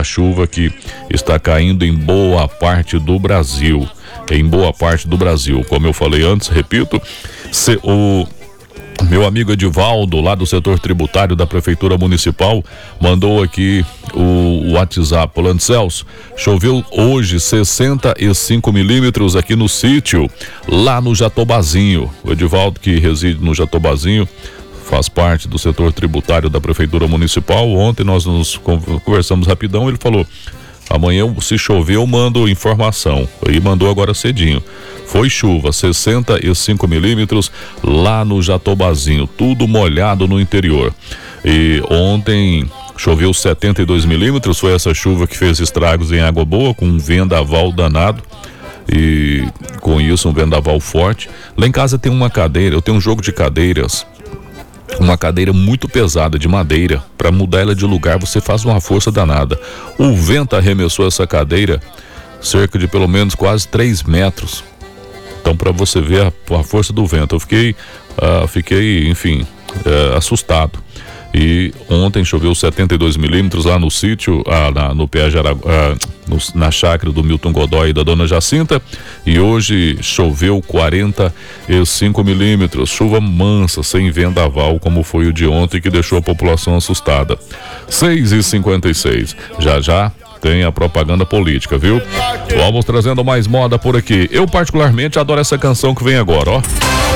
a chuva que está caindo em boa parte do Brasil. Como eu falei antes, repito, o meu amigo Edivaldo, lá do setor tributário da Prefeitura Municipal, mandou aqui o WhatsApp. Falando: Celso, choveu hoje 65 milímetros aqui no sítio, lá no Jatobazinho. O Edivaldo, que reside no Jatobazinho, faz parte do setor tributário da Prefeitura Municipal. Ontem nós nos conversamos rapidão, ele falou: amanhã, se chover, eu mando informação. E mandou agora cedinho. Foi chuva, 65 milímetros lá no Jatobazinho, tudo molhado no interior. E ontem choveu 72 milímetros, foi essa chuva que fez estragos em Água Boa, com um vendaval danado. E com isso, um vendaval forte. Lá em casa tem uma cadeira, eu tenho um jogo de cadeiras. Uma cadeira muito pesada de madeira. Para mudar ela de lugar, você faz uma força danada. O vento arremessou essa cadeira cerca de pelo menos quase 3 metros. Então, para você ver a força do vento, eu fiquei, enfim, assustado. E ontem choveu 72 milímetros lá no sítio, no Pé na chácara do Milton Godoy e da Dona Jacinta. E hoje choveu 45 milímetros, chuva mansa, sem vendaval, como foi o de ontem, que deixou a população assustada. 6h56. Já tem a propaganda política, viu? Vamos trazendo mais moda por aqui. Eu particularmente adoro essa canção que vem agora, ó.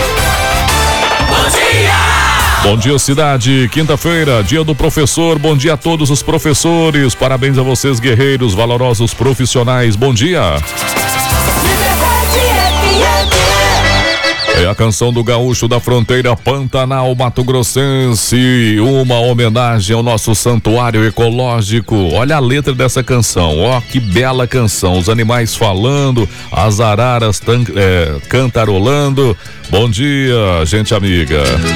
Bom dia, cidade. Quinta-feira, dia do professor. Bom dia a todos os professores. Parabéns a vocês, guerreiros, valorosos profissionais. Bom dia. É a canção do gaúcho da fronteira Pantanal Mato Grossense, uma homenagem ao nosso santuário ecológico. Olha a letra dessa canção, ó, que bela canção. Os animais falando, as araras cantarolando. Bom dia, gente amiga.